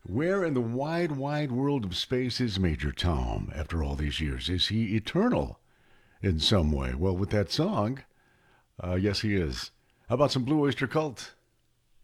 Where in the wide, wide world of space is Major Tom after all these years? Is he eternal in some way? Well, with that song, yes, he is. How about some Blue Oyster Cult?